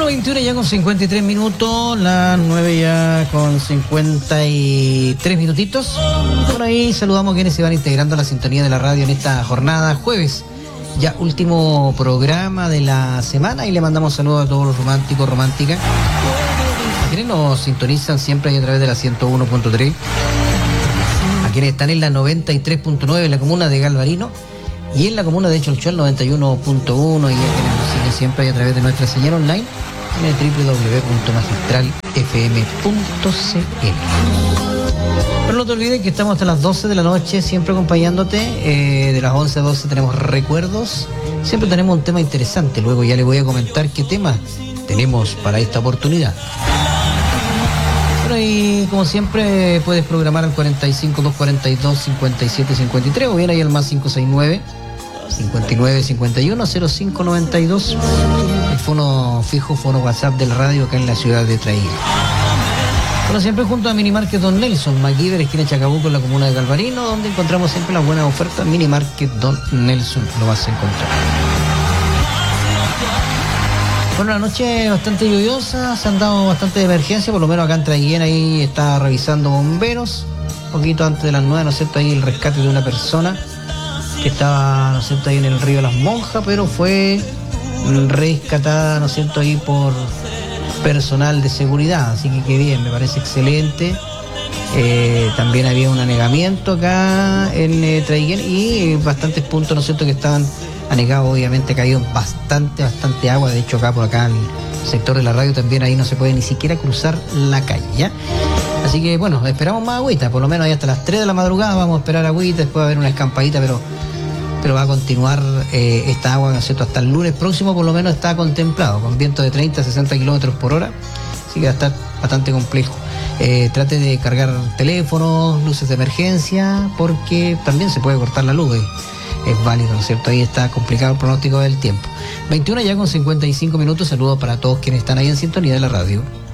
Bueno, 21 ya con 53 minutos, las 9 ya con 53 minutitos. Por ahí saludamos a quienes se van integrando a la sintonía de la radio en esta jornada jueves, ya último programa de la semana, y le mandamos saludos a todos los románticos, románticas, a quienes nos sintonizan siempre ahí a través de la 101.3, a quienes están en la 93.9 en la comuna de Galvarino y en la comuna de Cholchol 91.1, y a quienes nos siguen siempre ahí a través de nuestra señal online en el www.magistralfm.cl. Pero no te olvides que estamos hasta las 12 de la noche siempre acompañándote. De las 11 a 12 tenemos recuerdos. Siempre tenemos un tema interesante. Luego ya les voy a comentar qué tema tenemos para esta oportunidad. Bueno, y como siempre puedes programar al 45 242 57 53 o bien ahí al más 569 59 51 05 92. El fono fijo, fono WhatsApp del radio acá en la ciudad de Traiguén. Bueno, siempre junto a Minimarket Don Nelson, MacGyver, esquina de Chacabuco, en la comuna de Galvarino, donde encontramos siempre las buenas ofertas. Minimarket Don Nelson lo vas a encontrar. Bueno, la noche bastante lluviosa, se han dado bastante de emergencia, por lo menos acá en Traiguén, ahí está revisando bomberos, un poquito antes de las 9, ¿no es cierto?, ahí el rescate de una persona que estaba, ¿no es cierto?, ahí en el río Las Monjas, pero fue rescatada, ¿no es cierto?, ahí por personal de seguridad, así que qué bien, me parece excelente. También había un anegamiento acá en Traiguén y bastantes puntos, ¿no es cierto?, que estaban anegados. Obviamente ha caído bastante agua. De hecho, por acá en el sector de la radio también ahí no se puede ni siquiera cruzar la calle, ¿ya? Así que bueno, esperamos más agüita, por lo menos ahí hasta las 3 de la madrugada vamos a esperar agüita, después va a haber una escampadita, pero va a continuar esta agua, ¿no es cierto?, hasta el lunes próximo. Por lo menos está contemplado, con viento de 30 a 60 kilómetros por hora, así que va a estar bastante complejo. Trate de cargar teléfonos, luces de emergencia, porque también se puede cortar la luz, es válido, ¿no es cierto? Ahí está complicado el pronóstico del tiempo. 21 ya con 55 minutos, saludos para todos quienes están ahí en sintonía de la radio.